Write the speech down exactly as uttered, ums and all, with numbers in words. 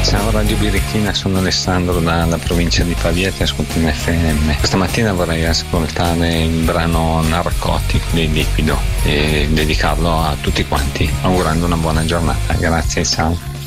Ciao Radio Birichina, sono Alessandro dalla provincia di Pavia, ti ascolto in F M. Questa mattina vorrei ascoltare il brano Narcotic dei Liquido e dedicarlo a tutti quanti, augurando una buona giornata. Grazie, ciao.